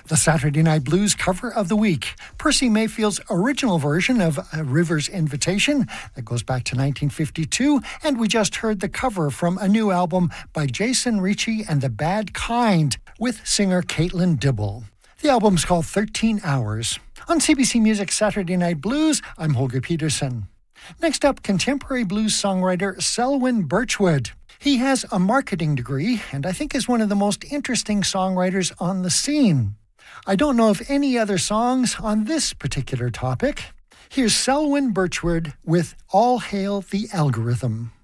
The Saturday Night Blues cover of the week. Percy Mayfield's original version of A River's Invitation that goes back to 1952, and we just heard the cover from a new album by Jason Ricci and the Bad Kind with singer Caitlin Dibble. The album's called 13 Hours. On CBC Music Saturday Night Blues, I'm Holger Peterson. Next up, contemporary blues songwriter Selwyn Birchwood. He has a marketing degree and I think is one of the most interesting songwriters on the scene. I don't know of any other songs on this particular topic. Here's Selwyn Birchwood with All Hail the Algorithm.